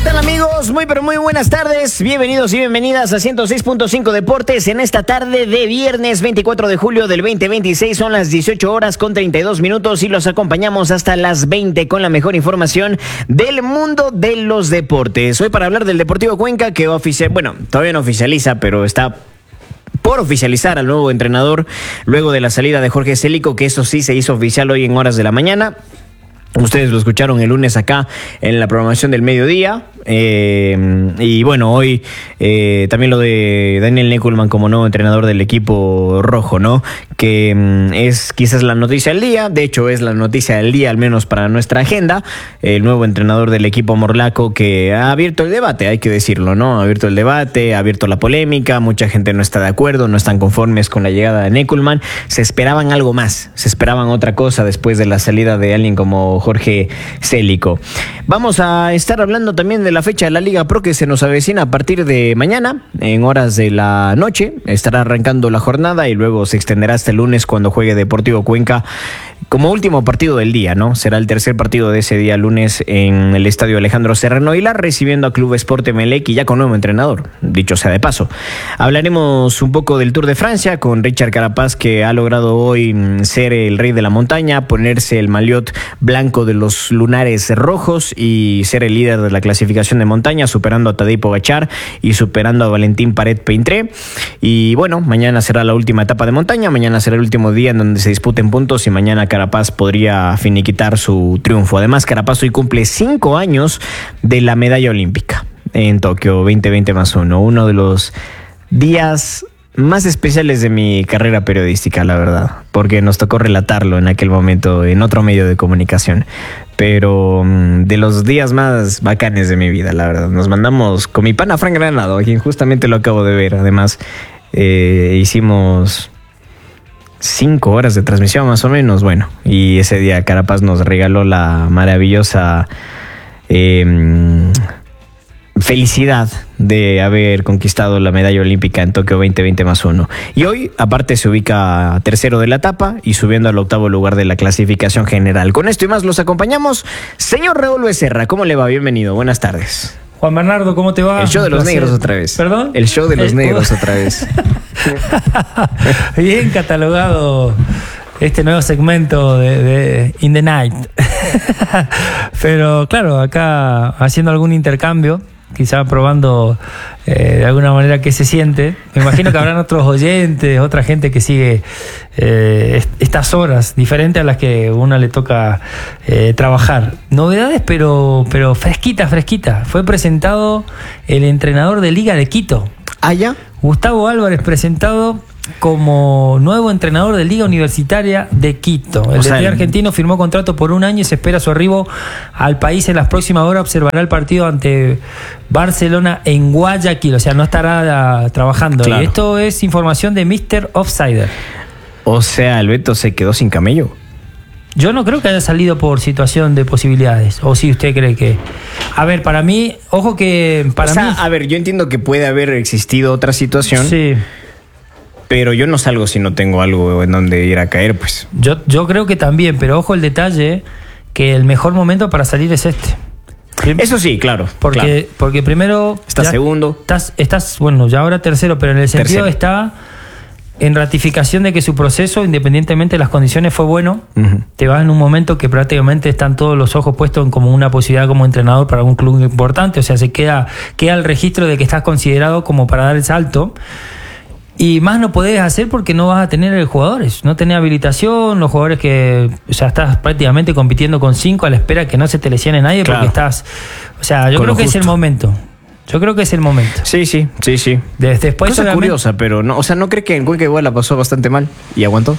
tal, amigos? Muy pero muy buenas tardes. Bienvenidos y bienvenidas a 106.5 Deportes en esta tarde de viernes 24 de julio del 2026. Son las 18 horas con 32 minutos y los acompañamos hasta las 20 con la mejor información del mundo de los deportes. Hoy para hablar del Deportivo Cuenca, que todavía no oficializa, pero está por oficializar al nuevo entrenador luego de la salida de Jorge Célico, que eso sí se hizo oficial hoy en horas de la mañana. Ustedes lo escucharon el lunes acá en la programación del mediodía. Y bueno, hoy también lo de Daniel Neckelman como nuevo entrenador del equipo rojo, ¿no? Que es quizás la noticia del día. De hecho, es la noticia del día, al menos para nuestra agenda. El nuevo entrenador del equipo morlaco, que ha abierto el debate, hay que decirlo, ¿no? Ha abierto el debate, ha abierto la polémica. Mucha gente no está de acuerdo, no están conformes con la llegada de Neckelman. Se esperaban algo más, se esperaban otra cosa después de la salida de alguien como Jorge Célico. Vamos a estar hablando también de la fecha de la Liga Pro que se nos avecina a partir de mañana, en horas de la noche. Estará arrancando la jornada y luego se extenderá hasta el lunes cuando juegue Deportivo Cuenca como último partido del día, ¿no? Será el tercer partido de ese día lunes en el estadio Alejandro Serrano Aguilar, recibiendo a Club Sport Emelec y ya con nuevo entrenador, dicho sea de paso. Hablaremos un poco del Tour de Francia con Richard Carapaz, que ha logrado hoy ser el rey de la montaña, ponerse el maillot blanco de los lunares rojos y ser el líder de la clasificación de montaña, superando a Tadej Pogačar y superando a Valentín Paret-Peintré. Y bueno, mañana será la última etapa de montaña, mañana será el último día en donde se disputen puntos y mañana Carapaz podría finiquitar su triunfo. Además, Carapaz hoy cumple 5 años de la medalla olímpica en Tokio 2020+1, uno de los días más especiales de mi carrera periodística, la verdad, porque nos tocó relatarlo en aquel momento en otro medio de comunicación, pero de los días más bacanes de mi vida, la verdad. Nos mandamos con mi pana Frank Granado, a quien justamente lo acabo de ver. Además, hicimos 5 horas de transmisión más o menos, bueno, y ese día Carapaz nos regaló la maravillosa felicidad de haber conquistado la medalla olímpica en Tokio 2020+1. Y hoy, aparte, se ubica tercero de la etapa y subiendo al octavo lugar de la clasificación general. Con esto y más los acompañamos. Señor Raúl Becerra, ¿cómo le va? Bienvenido, buenas tardes. Juan Bernardo, ¿cómo te va? El show de los negros otra vez. ¿Perdón? El show de los negros otra vez. Bien catalogado este nuevo segmento de In the Night. Pero claro, acá haciendo algún intercambio, quizá probando de alguna manera qué se siente. Me imagino que habrán otros oyentes, otra gente que sigue estas horas, diferente a las que a uno le toca trabajar. Novedades, pero fresquita. Fue presentado el entrenador de Liga de Quito. ¿Ah, ya? Gustavo Álvarez, presentado como nuevo entrenador de Liga Universitaria de Quito. El DT argentino firmó contrato por 1 año y se espera su arribo al país en las próximas horas. Observará el partido ante Barcelona en Guayaquil, o sea, no estará trabajando. Claro. Y esto es información de Mr. Offsider. O sea, el Beto se quedó sin camello. Yo no creo que haya salido por situación de posibilidades. O si usted cree que... A ver, para mí, ojo que... A ver, yo entiendo que puede haber existido otra situación. Sí. Pero yo no salgo si no tengo algo en donde ir a caer, pues. Yo creo que también, pero ojo el detalle, que el mejor momento para salir es este. Eso sí, claro. Porque primero... Estás segundo. Estás, bueno, ya ahora tercero, pero en el sentido está en ratificación de que su proceso, independientemente de las condiciones, fue bueno. Uh-huh. Te vas en un momento que prácticamente están todos los ojos puestos en como una posibilidad como entrenador para un club importante. O sea, se queda el registro de que estás considerado como para dar el salto. Y más no podés hacer porque no vas a tener jugadores. No tenés habilitación, los jugadores que... O sea, estás prácticamente compitiendo con 5 a la espera que no se te lesione nadie, claro. Porque estás... O sea, yo creo que es el momento. Sí. Después, cosa curiosa, pero no, o sea, ¿no cree que en Cuenca igual la pasó bastante mal y aguantó?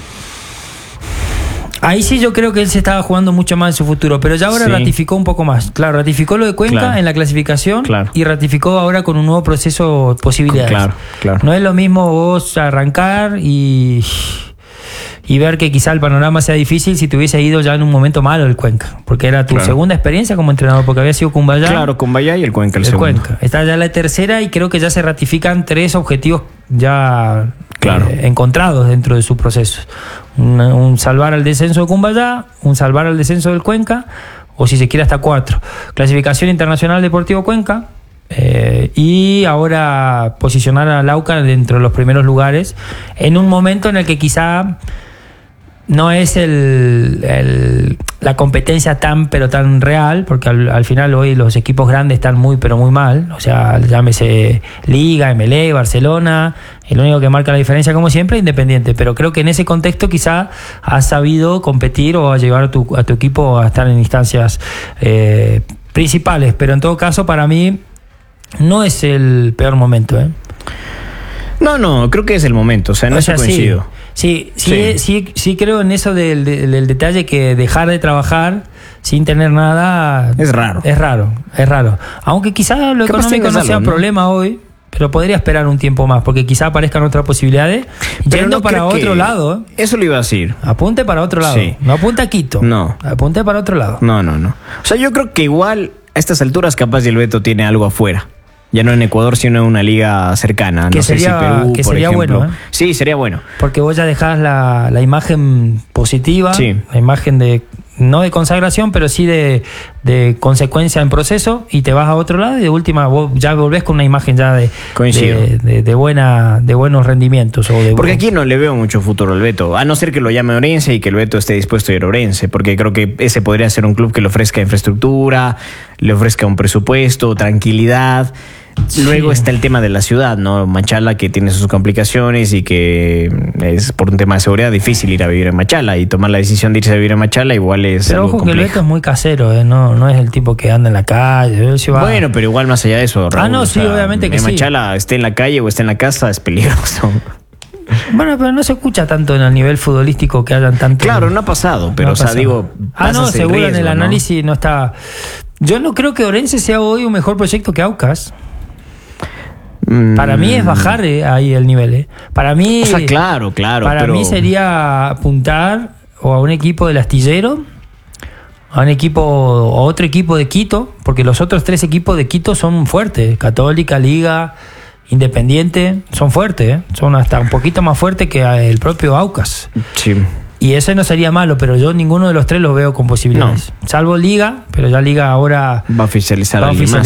Ahí sí yo creo que él se estaba jugando mucho más en su futuro, pero ya ahora ratificó un poco más. Claro, ratificó lo de Cuenca en la clasificación y ratificó ahora con un nuevo proceso de posibilidades. Claro. No es lo mismo vos arrancar y ver que quizá el panorama sea difícil si te hubiese ido ya en un momento malo el Cuenca, porque era tu segunda experiencia como entrenador, porque había sido Cumbayá. Claro, Cumbayá y el Cuenca el segundo. Cuenca. Está ya la tercera y creo que ya se ratifican 3 objetivos ya encontrados dentro de su proceso. Un salvar al descenso de Cumbayá, un salvar al descenso del Cuenca, o si se quiere hasta 4. Clasificación internacional Deportivo Cuenca, y ahora posicionar a Lauca dentro de los primeros lugares en un momento en el que quizá no es la competencia tan real, porque al final hoy los equipos grandes están muy mal, o sea, llámese Liga, MLE, Barcelona, el único que marca la diferencia como siempre es Independiente, pero creo que en ese contexto quizá has sabido competir o a llevar a tu equipo a estar en instancias principales, pero en todo caso para mí no es el peor momento, ¿eh? No, creo que es el momento, o sea, no se coincido. Sí, creo en eso del detalle que dejar de trabajar sin tener nada es raro. Es raro. Aunque quizás lo económico no sea un problema hoy, pero podría esperar un tiempo más, porque quizás aparezcan otras posibilidades yendo para otro lado. Eso lo iba a decir. Apunte para otro lado. Sí. No apunte a Quito. No. Apunte para otro lado. No. O sea, yo creo que igual a estas alturas capaz el Beto tiene algo afuera. Ya no en Ecuador, sino en una liga cercana. Que no sería, sé si Perú, que por sería ejemplo. Bueno, ¿eh? Sí, sería bueno. Porque vos ya dejás la imagen positiva, sí. La imagen no de consagración, pero sí de consecuencia en proceso, y te vas a otro lado y de última vos ya volvés con una imagen ya de buenos rendimientos. Porque aquí no le veo mucho futuro al Beto, a no ser que lo llame Orense y que el Beto esté dispuesto a ir a Orense, porque creo que ese podría ser un club que le ofrezca infraestructura, le ofrezca un presupuesto, tranquilidad. Luego está el tema de la ciudad, ¿no? Machala, que tiene sus complicaciones y que es por un tema de seguridad difícil ir a vivir en Machala, y tomar la decisión de irse a vivir en Machala igual es pero algo ojo complejo. Que el Beto es muy casero, no es el tipo que anda en la calle. Bueno, pero igual más allá de eso, Raúl, no, sí, obviamente que en sí. Machala, esté en la calle o esté en la casa, es peligroso. Bueno, pero no se escucha tanto en el nivel futbolístico que hayan tanto. Claro, no ha pasado, pero no o sea, digo, seguro riesgo, en el análisis no está. Yo no creo que Orense sea hoy un mejor proyecto que Aucas. Para mí es bajar ahí el nivel. Para mí, o sea, claro. Para mí sería apuntar o a un equipo del Astillero, a otro equipo de Quito, porque los otros 3 equipos de Quito son fuertes. Católica, Liga, Independiente, son fuertes, son hasta un poquito más fuertes que el propio Aucas. Sí. Y ese no sería malo, pero yo ninguno de los 3 los veo con posibilidades. No. Salvo Liga, pero ya Liga ahora va a oficializar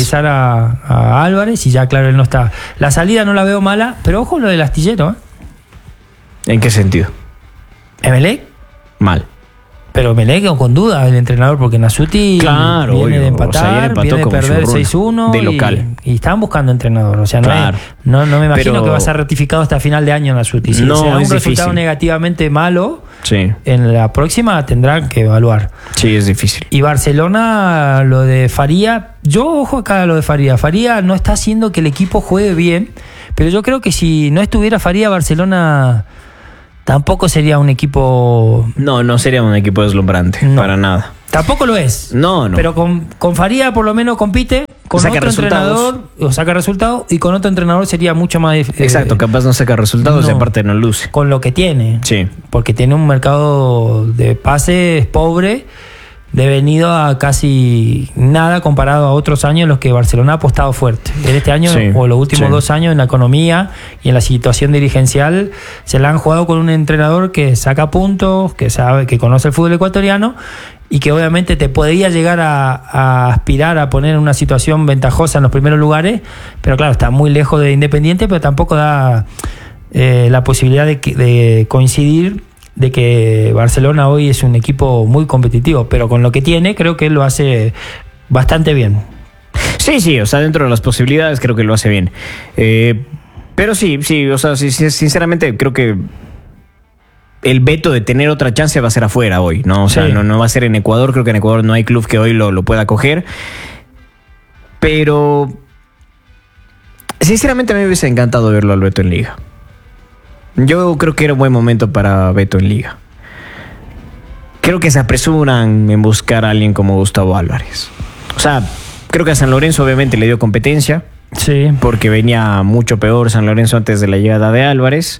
a Álvarez, y ya claro, él no está. La salida no la veo mala, pero ojo lo del Astillero, ¿eh? ¿En qué sentido? ¿Emelec? Mal. Pero Emelec con duda el entrenador, porque Nasuti viene de empatar, viene de perder 6-1 de local. Y están buscando entrenador. O sea, no me imagino que va a ser ratificado hasta final de año Nasuti. Si no, se da un resultado difícil. Negativamente malo, sí, en la próxima tendrán que evaluar. Sí, es difícil. Y Barcelona, lo de Faría, yo ojo acá a lo de Faría. Faría no está haciendo que el equipo juegue bien, pero yo creo que si no estuviera Faría, Barcelona tampoco sería un equipo. No sería un equipo deslumbrante, para nada. Tampoco lo es. No. Pero con Faría por lo menos compite, con otro entrenador, o saca resultados, y con otro entrenador sería mucho más. Exacto, capaz no saca resultados y aparte no luce. Con lo que tiene. Sí. Porque tiene un mercado de pases pobre, devenido a casi nada comparado a otros años en los que Barcelona ha apostado fuerte. En este año, o los últimos 2 años, en la economía y en la situación dirigencial, se la han jugado con un entrenador que saca puntos, que sabe, que conoce el fútbol ecuatoriano, y que obviamente te podría llegar a aspirar a poner en una situación ventajosa en los primeros lugares, pero claro, está muy lejos de Independiente, pero tampoco da la posibilidad de coincidir de que Barcelona hoy es un equipo muy competitivo, pero con lo que tiene creo que él lo hace bastante bien. Sí, o sea, dentro de las posibilidades creo que lo hace bien. Pero sí, o sea, sinceramente creo que el veto de tener otra chance va a ser afuera hoy, ¿no? O sea, no va a ser en Ecuador. Creo que en Ecuador no hay club que hoy lo pueda coger. Pero sinceramente a mí me hubiese encantado verlo al Beto en Liga. Yo creo que era un buen momento para Beto en Liga. Creo que se apresuran en buscar a alguien como Gustavo Álvarez. O sea, creo que a San Lorenzo obviamente le dio competencia. Sí. Porque venía mucho peor San Lorenzo antes de la llegada de Álvarez.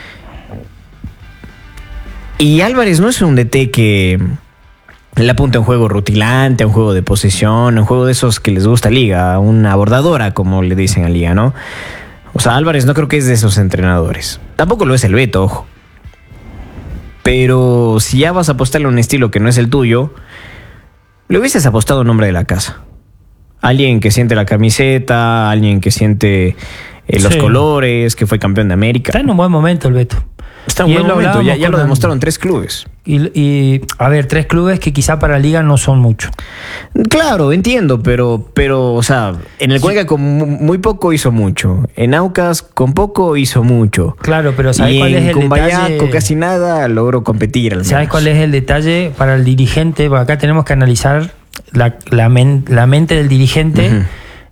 Y Álvarez no es un DT que le apunta a un juego rutilante, a un juego de posesión, a un juego de esos que les gusta a Liga, una abordadora, como le dicen a Liga, ¿no? O sea, Álvarez no creo que es de esos entrenadores. Tampoco lo es el Beto, ojo. Pero si ya vas a apostarle a un estilo que no es el tuyo, Le hubieses apostado un nombre de la casa. Alguien que siente la camiseta, alguien que siente los colores, que fue campeón de América. Está en un buen momento el Beto. Está en un buen momento, ya lo demostraron 3 clubes. Y a ver, 3 clubes que quizá para Liga no son mucho. Claro, entiendo, pero o sea, en el Cuenca con muy poco hizo mucho. En Aucas con poco hizo mucho. Claro, pero ¿sabes cuál es el detalle? Con casi nada logró competir. ¿Sabes cuál es el detalle para el dirigente? Porque acá tenemos que analizar la mente del dirigente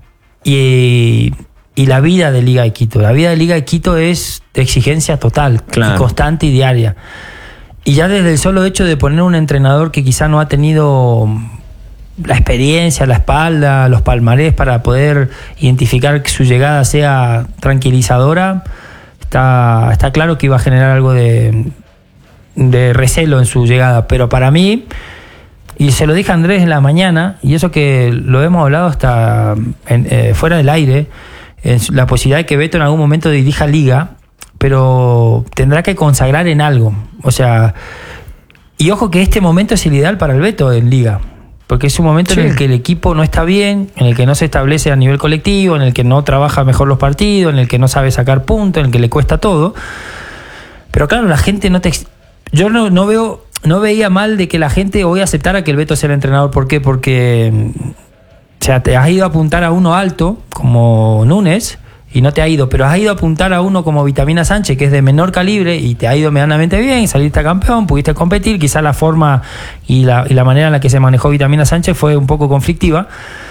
y la vida de Liga de Quito. La vida de Liga de Quito es de exigencia total, y constante y diaria. Y ya desde el solo hecho de poner un entrenador que quizá no ha tenido la experiencia, la espalda, los palmarés para poder identificar que su llegada sea tranquilizadora, está claro que iba a generar algo de recelo en su llegada. Pero para mí, y se lo dije a Andrés en la mañana, y eso que lo hemos hablado hasta fuera del aire, la posibilidad de que Beto en algún momento dirija Liga, pero tendrá que consagrar en algo. O sea, y ojo que este momento es el ideal para el Beto en Liga, porque es un momento en el que el equipo no está bien, en el que no se establece a nivel colectivo, en el que no trabaja mejor los partidos, en el que no sabe sacar puntos, en el que le cuesta todo. Pero claro, la gente yo no veía mal de que la gente hoy aceptara que el Beto sea el entrenador. ¿Por qué? Porque o sea, te has ido a apuntar a uno alto, como Núñez, y no te ha ido, pero has ido a apuntar a uno como Vitamina Sánchez, que es de menor calibre, y te ha ido medianamente bien, saliste campeón, pudiste competir, quizás la forma y la manera en la que se manejó Vitamina Sánchez fue un poco conflictiva.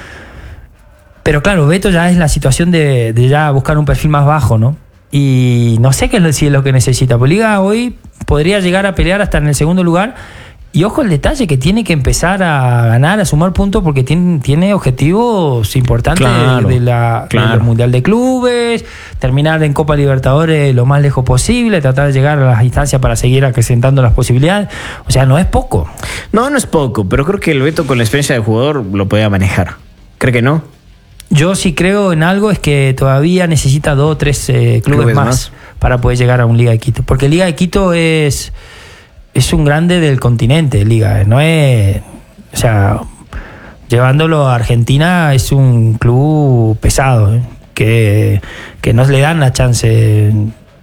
Pero claro, Beto ya es la situación de ya buscar un perfil más bajo, ¿no? Y no sé si es lo que necesita. Pues Liga hoy podría llegar a pelear hasta en el segundo lugar. Y ojo el detalle, que tiene que empezar a ganar, a sumar puntos, porque tiene objetivos importantes del Mundial de Clubes, terminar en Copa Libertadores lo más lejos posible, tratar de llegar a las instancias para seguir acrecentando las posibilidades. O sea, no es poco. No es poco, pero creo que el Beto con la experiencia de jugador lo podía manejar. ¿Cree que no? Yo sí creo en algo, es que todavía necesita 2 o 3 clubes más para poder llegar a un Liga de Quito. Porque Liga de Quito es un grande del continente, Liga. No es, o sea, llevándolo a Argentina es un club pesado, que no le dan la chance.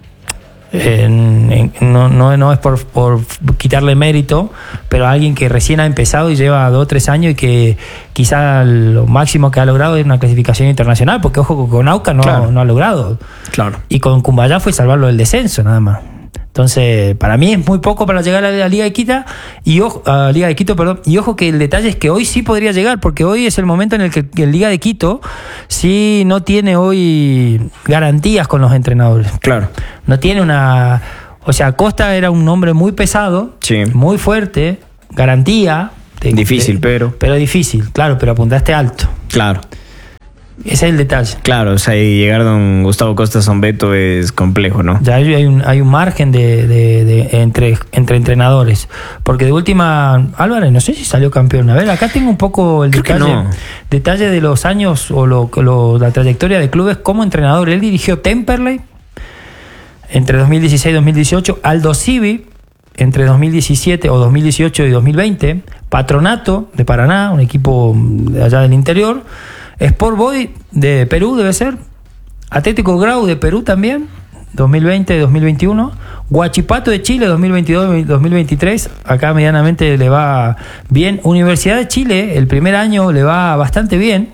No es por quitarle mérito, pero alguien que recién ha empezado y lleva 2 o 3 años y que quizá lo máximo que ha logrado es una clasificación internacional, porque ojo, con Aucas no ha logrado. Claro. Y con Cumbayá fue salvarlo del descenso nada más. Entonces, para mí es muy poco para llegar a la Liga de Quito, y ojo que el detalle es que hoy sí podría llegar, porque hoy es el momento en el que el Liga de Quito sí no tiene hoy garantías con los entrenadores. Claro. No tiene o sea, Costa era un hombre muy pesado, muy fuerte, garantía. Difícil, pero difícil, claro, pero apuntaste alto. Claro. Ese es el detalle. Claro, o sea, llegar don Gustavo Costa a Son Beto es complejo, ¿no? Ya hay un margen entre entrenadores. Porque de última, Álvarez, no sé si salió campeón. A ver, acá tengo un poco el detalle de los años o la trayectoria de clubes como entrenador. Él dirigió Temperley entre 2016 y 2018, Aldo Civi entre 2017 o 2018 y 2020, Patronato de Paraná, un equipo de allá del interior, Sport Boy de Perú debe ser, Atlético Grau de Perú también, 2020-2021, Huachipato de Chile 2022-2023, acá medianamente le va bien, Universidad de Chile el primer año le va bastante bien,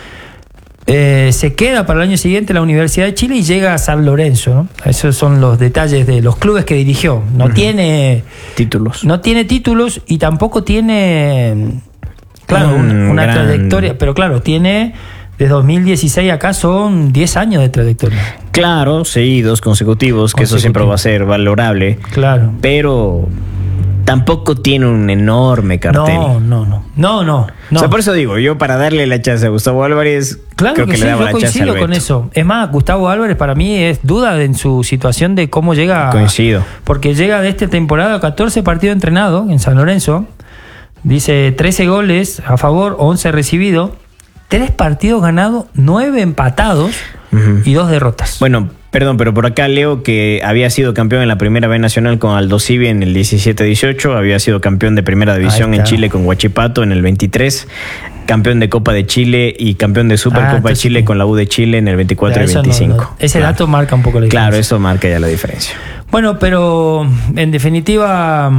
se queda para el año siguiente la Universidad de Chile y llega a San Lorenzo, ¿no? Esos son los detalles de los clubes que dirigió. No tiene títulos. No tiene títulos y tampoco tiene, claro, una trayectoria, pero claro, tiene desde 2016 acá son 10 años de trayectoria. Claro, seguidos, consecutivos, que eso siempre va a ser valorable. Claro. Pero tampoco tiene un enorme cartel. No. O sea, por eso digo, yo para darle la chance a Gustavo Álvarez, claro creo que sí, le daba la chance al Beto. Con eso. Es más, Gustavo Álvarez para mí es duda en su situación de cómo llega. Coincido. Porque llega de esta temporada 14 partidos entrenados en San Lorenzo. Dice 13 goles a favor, 11 recibidos, 3 partidos ganados, 9 empatados y 2 derrotas. Bueno, Perdón, pero por acá leo que había sido campeón en la Primera B Nacional con Aldo Civi en el 17-18, había sido campeón de Primera División en Chile con Huachipato en el 23, campeón de Copa de Chile y campeón de Supercopa de Chile con la U de Chile en el 24 y 25. Ese dato marca un poco la diferencia. Claro, eso marca ya la diferencia. Bueno, pero en definitiva,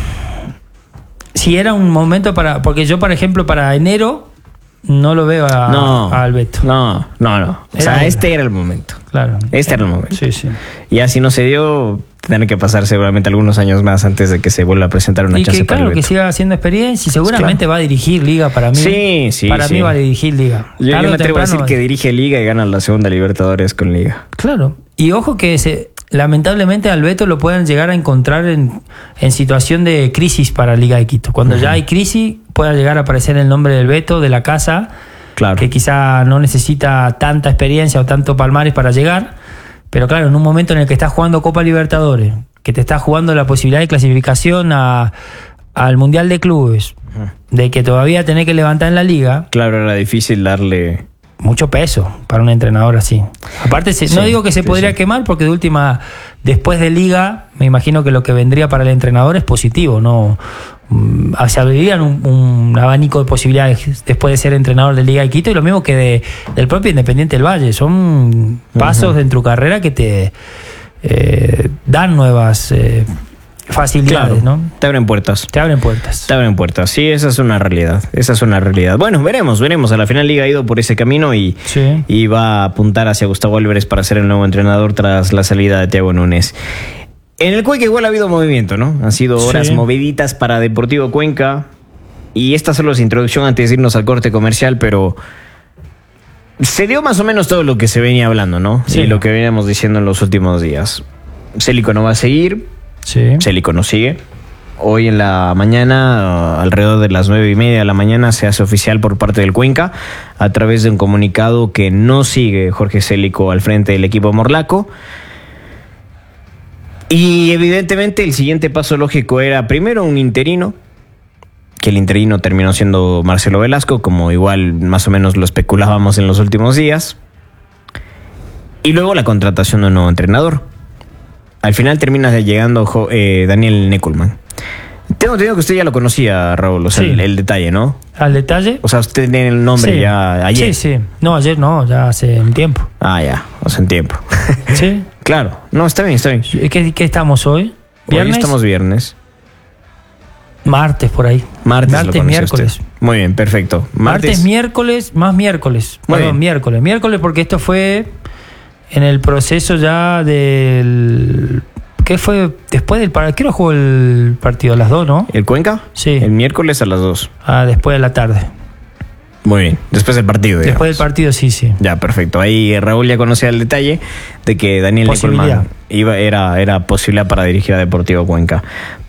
si era un momento para... Porque yo, por ejemplo, para enero no lo veo a Alberto. No. O sea, este era el momento. Claro. Este era el momento. Sí. Y así no se dio, tendrán que pasar seguramente algunos años más antes de que se vuelva a presentar una chance para Alberto. Que siga haciendo experiencia y seguramente va a dirigir Liga para mí. Sí. Para mí va a dirigir Liga. Yo me atrevo a decir que dirige Liga y gana la segunda Libertadores con Liga. Claro. Y ojo que lamentablemente al Beto lo puedan llegar a encontrar en situación de crisis para Liga de Quito. Cuando ya hay crisis, pueda llegar a aparecer el nombre del Beto, de la casa, claro, que quizá no necesita tanta experiencia o tanto palmares para llegar, pero claro, en un momento en el que estás jugando Copa Libertadores, que te estás jugando la posibilidad de clasificación al Mundial de Clubes, de que todavía tenés que levantar en la Liga. Claro, era difícil darle... mucho peso para un entrenador así. Aparte, no digo que se podría quemar, porque de última, después de Liga, me imagino que lo que vendría para el entrenador es positivo, ¿no? Se abrirían un abanico de posibilidades después de ser entrenador de Liga de Quito, y lo mismo que del propio Independiente del Valle. Son pasos en tu carrera que te dan nuevas facilidades, claro, ¿no? Te abren puertas. Te abren puertas. Sí, esa es una realidad. Bueno, veremos. A la final Liga ha ido por ese camino y va a apuntar hacia Gustavo Álvarez para ser el nuevo entrenador tras la salida de Thiago Núñez. En el Cuenca igual ha habido movimiento, ¿no? Han sido horas moviditas para Deportivo Cuenca. Y esta solo es introducción antes de irnos al corte comercial, pero se dio más o menos todo lo que se venía hablando, ¿no? Sí. Y lo que veníamos diciendo en los últimos días. Célico no va a seguir. Sí. Célico no sigue. Hoy en la mañana, alrededor de las 9:30 de la mañana, se hace oficial por parte del Cuenca, a través de un comunicado, que no sigue Jorge Célico al frente del equipo morlaco. Y evidentemente el siguiente paso lógico era primero un interino, que el interino terminó siendo Marcelo Velasco, como igual más o menos lo especulábamos en los últimos días. Y luego la contratación de un nuevo entrenador. Al final termina llegando Daniel Neckelman. Tengo entendido que usted ya lo conocía, Raúl, o sea, el detalle, ¿no? ¿Al detalle? O sea, usted tiene el nombre ya ayer. Sí. No, ayer no, ya hace un tiempo. Ya, hace un tiempo. Sí. Claro. No, está bien. ¿Qué estamos hoy? ¿Viernes? Hoy estamos viernes. Martes, por ahí. Martes, miércoles. Usted. Muy bien, perfecto. Martes, miércoles, más miércoles. Miércoles. Miércoles porque esto fue en el proceso ya del... ¿Qué fue después del partido? ¿Qué hora jugó el partido? ¿A las 2, no? ¿El Cuenca? Sí. El miércoles a las 2. Después de la tarde. Muy bien. Después del partido, digamos. Después del partido, sí. Ya, perfecto. Ahí Raúl ya conocía el detalle de que Daniel Neckelman era posibilidad para dirigir a Deportivo Cuenca.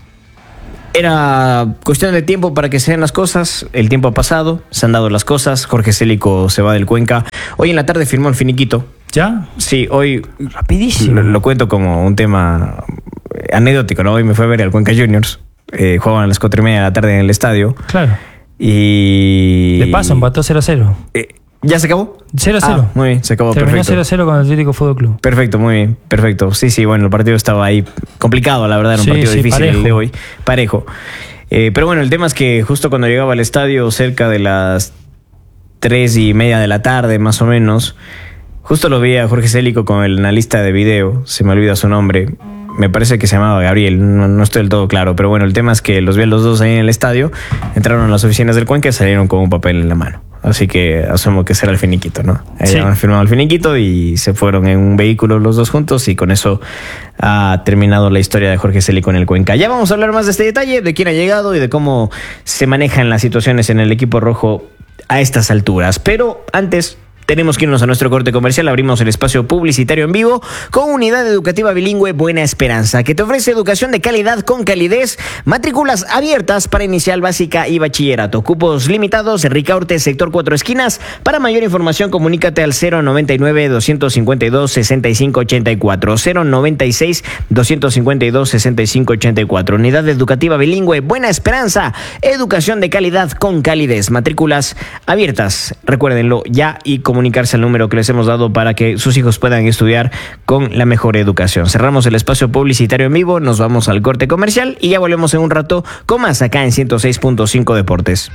Era cuestión de tiempo para que se den las cosas. El tiempo ha pasado, se han dado las cosas. Jorge Célico se va del Cuenca. Hoy en la tarde firmó el finiquito. ¿Ya? Sí, hoy... Rapidísimo. Lo cuento como un tema anecdótico, ¿no? Hoy me fue a ver al Cuenca Juniors. Jugaban a las 4:30 de la tarde en el estadio. Claro. Y... De paso, empató 0-0. ¿Ya se acabó? 0-0. Muy bien, se acabó. Terminó perfecto. 0-0 con el Atlético Fútbol Club. Perfecto, muy bien, perfecto. Sí, bueno, el partido estaba ahí complicado, la verdad, era un partido difícil parejo. El de hoy. Parejo. Pero bueno, el tema es que justo cuando llegaba al estadio, cerca de las 3:30 de la tarde, más o menos, justo lo vi a Jorge Célico con el analista de video, se me olvida su nombre. Me parece que se llamaba Gabriel, no estoy del todo claro, pero bueno, el tema es que los vi a los dos ahí en el estadio, entraron a las oficinas del Cuenca y salieron con un papel en la mano. Así que asumo que será el finiquito, ¿no? Sí. Han firmado el finiquito y se fueron en un vehículo los dos juntos, y con eso ha terminado la historia de Jorge Célico en el Cuenca. Ya vamos a hablar más de este detalle, de quién ha llegado y de cómo se manejan las situaciones en el equipo rojo a estas alturas. Pero antes... tenemos que irnos a nuestro corte comercial. Abrimos el espacio publicitario en vivo con Unidad Educativa Bilingüe Buena Esperanza, que te ofrece educación de calidad con calidez, matrículas abiertas para inicial, básica y bachillerato. Cupos limitados, Ricaurte, sector 4 esquinas. Para mayor información, comunícate al 099-252-6584, 096-252-6584. Unidad Educativa Bilingüe Buena Esperanza, educación de calidad con calidez, matrículas abiertas. Recuérdenlo ya y comuníquense comunicarse al número que les hemos dado para que sus hijos puedan estudiar con la mejor educación. Cerramos el espacio publicitario en vivo, nos vamos al corte comercial y ya volvemos en un rato con más acá en 106.5 Deportes.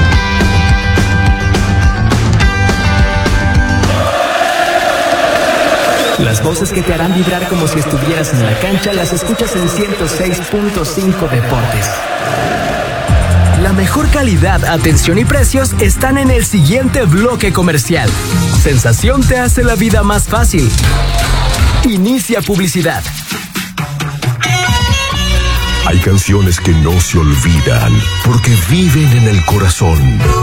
Las voces que te harán vibrar como si estuvieras en la cancha las escuchas en 106.5 Deportes. La mejor calidad, atención y precios están en el siguiente bloque comercial. Sensación te hace la vida más fácil. Inicia publicidad. Hay canciones que no se olvidan porque viven en el corazón.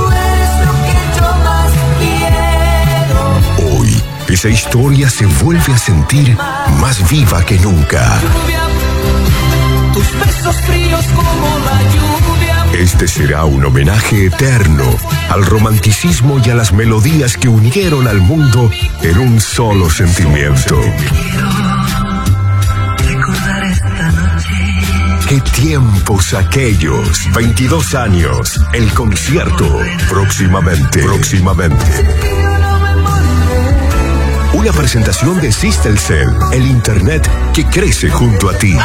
Hoy, esa historia se vuelve a sentir más viva que nunca. Tus besos fríos como la lluvia. Este será un homenaje eterno al romanticismo y a las melodías que unieron al mundo en un solo sentimiento. Recordar esta noche. ¡Qué tiempos aquellos! 22 años, el concierto. Próximamente. Una presentación de Systelcel, el internet que crece junto a ti.